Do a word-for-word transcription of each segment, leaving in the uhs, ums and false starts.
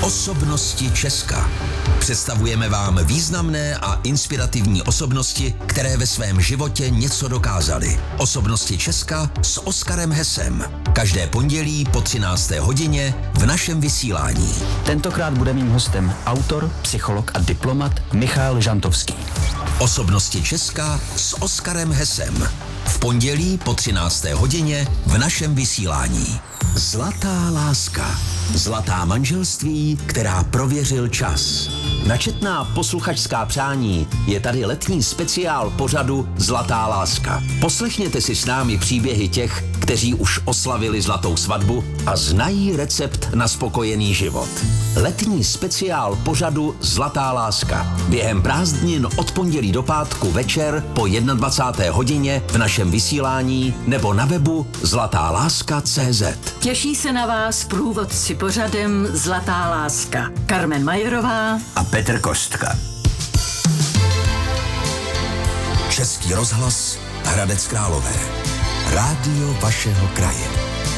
Osobnosti Česka. Představujeme vám významné a inspirativní osobnosti, které ve svém životě něco dokázaly. Osobnosti Česka s Oskarem Hesem. Každé pondělí po třinácté hodině v našem vysílání. Tentokrát bude mým hostem autor, psycholog a diplomat Michal Žantovský. Osobnosti Česka s Oskarem Hesem. V pondělí po třinácté hodině v našem vysílání. Zlatá láska. Zlatá manželství, která prověřil čas. Načetná posluchačská přání je tady letní speciál pořadu Zlatá láska. Poslechněte si s námi příběhy těch, kteří už oslavili zlatou svatbu a znají recept na spokojený život. Letní speciál pořadu Zlatá láska. Během prázdnin od pondělí do pátku večer po dvacáté jedné hodině v našem vysílání nebo na webu zlatá láska tečka cé zet. Těší se na vás průvodci pořadem Zlatá láska. Carmen Majerová a Petr Kostka. Český rozhlas Hradec Králové. Rádio vašeho kraje.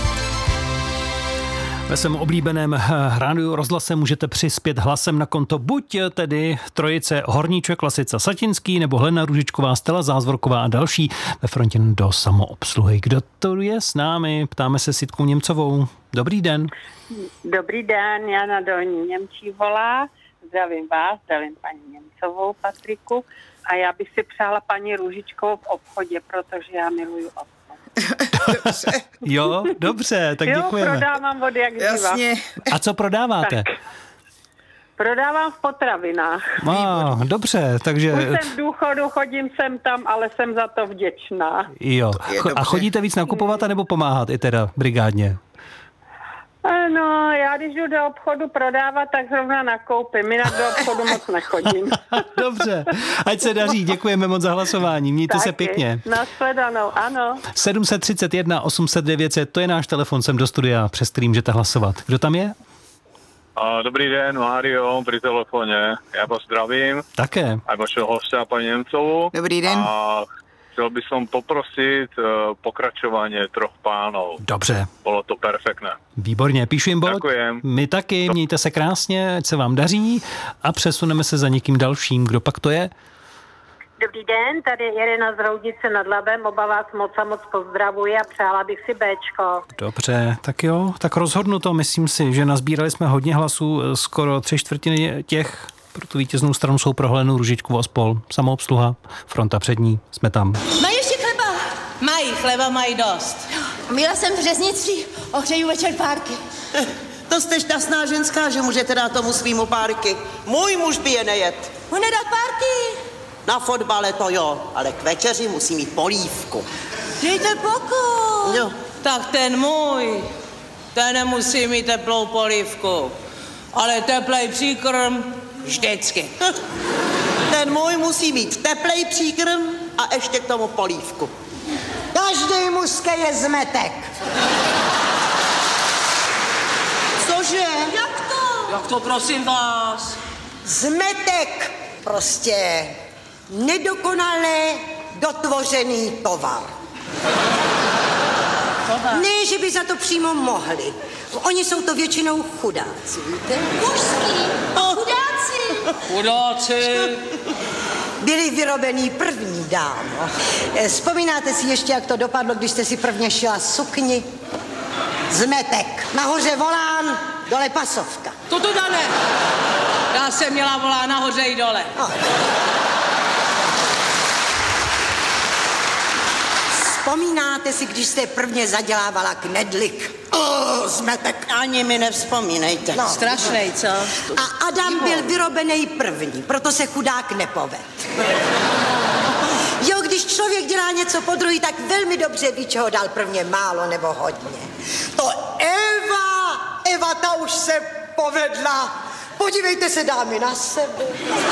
Ve svém oblíbeném rádiu rozhlase můžete přispět hlasem na konto buď tedy trojice Horníček, Lasica, Satinský, nebo Helena Růžičková, Stella Zázvorková a další ve frontě do samoobsluhy. Kdo to je s námi? Ptáme se s Jitkou Němcovou. Dobrý den. Dobrý den, Jana Dolní Němčí volá. Zdravím vás, zdravím paní Němcovou, Patriku. A já bych si přála paní Růžičkovou v obchodě, protože já miluju obchod. Dobře. Jo, dobře, tak jo, děkujeme. Jo, prodávám vody jak Jasně. A co prodáváte? Tak. Prodávám v potravinách. Ah, dobře, takže... Už jsem v důchodu, chodím sem tam, ale jsem za to vděčná. Jo. A chodíte víc nakupovat, anebo pomáhat i teda brigádně? No, já když jdu do obchodu prodávat, tak zrovna nakoupím. Jinak do obchodu moc nechodím. Dobře, ať se daří. Děkujeme moc za hlasování. Mějte Taky. se pěkně. Nashledanou, ano. sedm set třicet jedna osm set devět set, to je náš telefon sem do studia, přes který můžete hlasovat. Kdo tam je? Dobrý den, Mário, pri telefoně. Já vás zdravím. Také. A vašeho hostia, paní Němcovou. Dobrý den. A chcel by som poprosit uh, pokračovanie Troch pánov. Dobře. Bolo to perfektné. Výborně, píšu jim bod. Děkujem. My taky, mějte se krásně, ať se vám daří a přesuneme se za někým dalším. Kdo pak to je? Dobrý den, tady je Irena z Roudice nad Labem, oba vás moc a moc pozdravuji a přála bych si Béčko. Dobře, tak jo, tak rozhodnu to, myslím si, že nazbírali jsme hodně hlasů, skoro tři čtvrtiny těch, pro tu vítěznou stranu jsou pro Helenu Růžičkovou a spol. Samoobsluha, fronta přední, jsme tam. Mají ještě chleba? Mají, chleba mají dost. Měla jsem v řeznici, ohřeju večer párky. To jste šťastná ženská, že můžete dát tomu svýmu párky. Můj muž by je nejet. On nedá párky. Na fotbale to jo, ale k večeři musí mít polívku. Dejte pokoj. Jo. Tak ten můj, ten nemusí mít teplou polívku, ale teplej příkrm vždycky. Ten můj musí mít teplej příkrm a ještě k tomu polívku. Každý mužský je zmetek. Cože? Jak to? Jak to prosím vás? Zmetek prostě nedokonalé dotvořený tovar. Tovar? Ne, že by za to přímo mohli. Oni jsou to většinou chudáci, víte? Mužský. Chudáci. Chudáci. Byli vyrobený první, dámo. Eh, Vzpomínáte si ještě, jak to dopadlo, když jste si prvně šila sukni? Zmetek. Nahoře volán, dole pasovka. To to ne. Já jsem měla volá nahoře i dole. No. Vzpomínáte si, když jste prvně zadělávala knedlik? Oh, zmetek. Ani mi nevzpomínejte. No. Strašnej, co? A Adam byl vyrobený první, proto se chudák nepoved. Jo, když člověk dělá něco po druhý, tak velmi dobře ví, čeho dal prvně málo nebo hodně. To Eva, Eva ta už se povedla. Podívejte se, dámy, na sebe.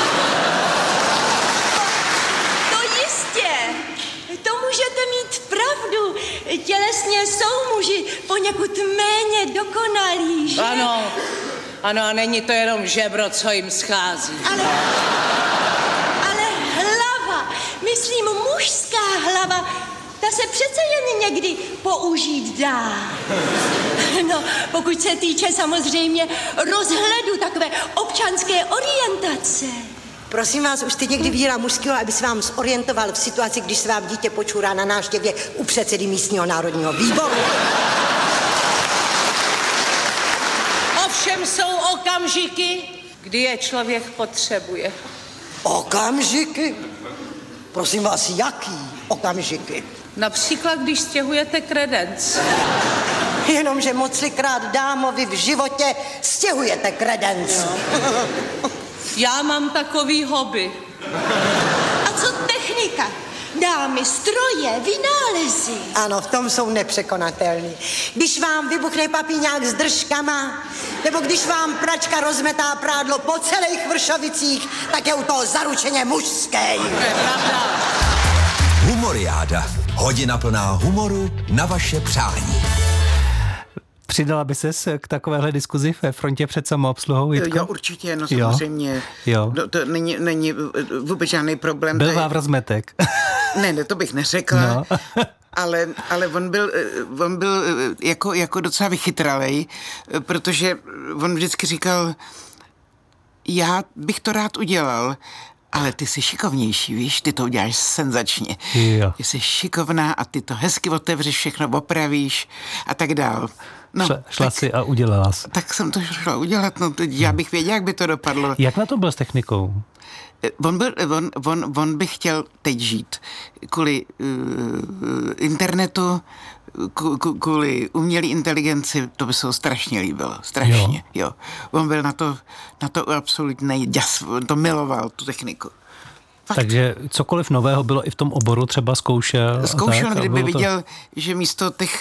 To jistě. To můžete mít pravdu. Tělesně jsou muži poněkud méně dokonalí, že? Ano, ano, a není to jenom žebro, co jim schází. Ale, ale hlava, myslím mužská hlava, ta se přece jen někdy použít dá. No, pokud se týče samozřejmě rozhledu, takové občanské orientace. Prosím vás, už jste někdy viděla mužského, aby se vám zorientoval v situaci, když se vám dítě počůrá na návštěvě u předsedy místního národního výboru? Ovšem jsou okamžiky, kdy je člověk potřebuje. Okamžiky? Prosím vás, jaký okamžiky? Například, když stěhujete kredenc. Jenomže moclikrát dámovi v životě stěhujete kredenc. No. Já mám takový hobby. A co technika? Dámy, stroje, vynálezy. Ano, v tom jsou nepřekonatelný. Když vám vybuchne papíňák s držkama, nebo když vám pračka rozmetá prádlo po celých Vršovicích, tak je u toho zaručeně mužské. To je pravda. Humoriáda. Hodina plná humoru na vaše přání. Přidala by ses k takovéhle diskuzi ve frontě před samoobsluhou, Jitko? Jo, určitě, no samozřejmě. Jo. No, to není, není vůbec žádný problém. Byl Vávra Zmetek. Ne, ne, to bych neřekla. No. ale, ale on byl, on byl jako, jako docela vychytralej, protože on vždycky říkal, já bych to rád udělal, ale ty jsi šikovnější, víš, ty to uděláš senzačně. Jo. Ty jsi šikovná a ty to hezky otevřeš, všechno opravíš a tak dál. No, šla šla tak, si a udělala jsi. Tak jsem to šla udělat, no teď já bych věděl, jak by to dopadlo. Jak na to byl s technikou? On, byl, on, on, on by chtěl teď žít kvůli uh, internetu, kvůli umělé inteligenci, to by se ho strašně líbilo, strašně, jo. jo. On byl na to, na to absolutní jas, on to miloval, tu techniku. Fakt. Takže cokoliv nového bylo i v tom oboru, třeba zkoušel? Zkoušel, tak, kdyby to... viděl, že místo těch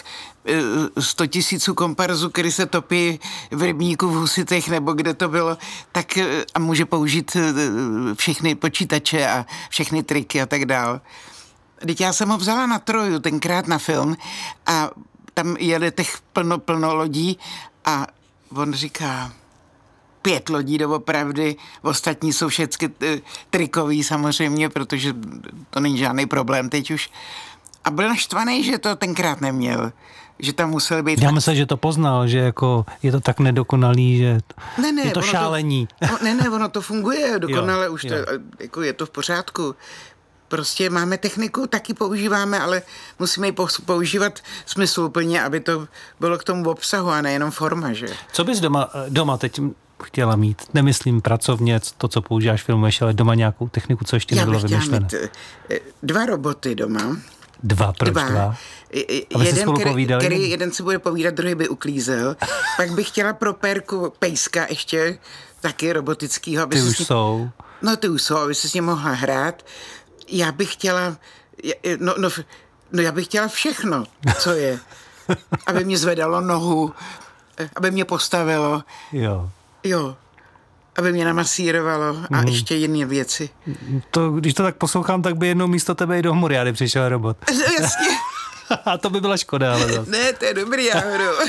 sto tisíců komparzů, který se topí v rybníku v Husitech, nebo kde to bylo, tak a může použít všechny počítače a všechny triky a tak dál. Teď já jsem ho vzala na Troju tenkrát na film a tam jede těch plno, plno lodí a on říká... pět lodí doopravdy, ostatní jsou všechny trikový samozřejmě, protože to není žádný problém teď už. A byl naštvaný, že to tenkrát neměl, že tam musel být... Já myslím, že to poznal, že jako je to tak nedokonalý, že ne, ne, je to šálení. To, no, ne, ne, ono to funguje dokonale, jo, už jo. To, jako je to v pořádku. Prostě máme techniku, taky používáme, ale musíme ji používat smysluplně, aby to bylo k tomu obsahu a nejenom forma, že? Co bys doma, doma teď chtěla mít? Nemyslím pracovně, to, co používáš, filmuješ, ale doma nějakou techniku, co ještě nebylo vymyšlené. Já bych chtěla mít dva roboty doma. Dva, proč dva? dva? Jeden, který, který, jeden si bude povídat, druhý by uklízel. Pak bych chtěla pro Pérku pejska ještě, taky robotickýho. Aby ty už ním, jsou. No ty už jsou, aby se s ním mohla hrát. Já bych chtěla, no, no, no já bych chtěla všechno, co je. Aby mě zvedalo nohu, aby mě postavilo. Jo. Jo. Aby mě namasírovalo a mm. ještě jiné věci. To, když to tak poslouchám, tak by jednou místo tebe i do Humoriády přišel robot. Jasně. A to by byla škoda, ale zase. Ne, to je dobrý, Jáhru.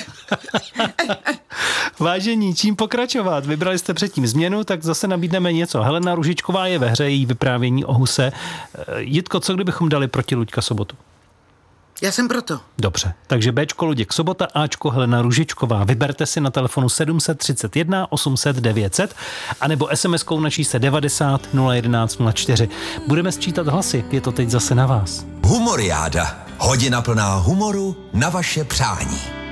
Vážení, čím pokračovat? Vybrali jste předtím změnu, tak zase nabídneme něco. Helena Růžičková je ve hře, její vyprávění o huse. Jitko, co kdybychom dali proti Luďka Sobotu? Já jsem proto. Dobře, takže Bčko Luděk Sobota, Ačko Helena Růžičková. Vyberte si na telefonu sedm set třicet jedna osm set devět set anebo SMSkou na čísle devadesát nula jedenáct nula čtyři. Budeme sčítat hlasy, je to teď zase na vás. Humoriáda. Hodina plná humoru na vaše přání.